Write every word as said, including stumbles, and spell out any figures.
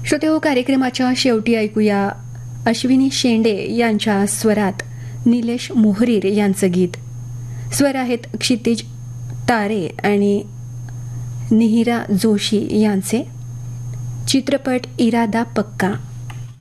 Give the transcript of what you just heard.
श्रोतेहो, कार्यक्रमाच्या शेवटी ऐकूया अश्विनी शेंडे यांच्या स्वरात निलेश मोहरीर यांचं गीत. स्वर आहेत क्षितिज तारे आणि निहिरा जोशी यांचे. चित्रपट इरादा पक्का.